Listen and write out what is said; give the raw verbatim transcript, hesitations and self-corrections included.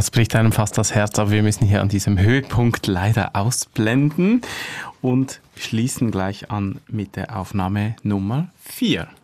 Das bricht einem fast das Herz, aber wir müssen hier an diesem Höhepunkt leider ausblenden und schließen gleich an mit der Aufnahme Nummer vier.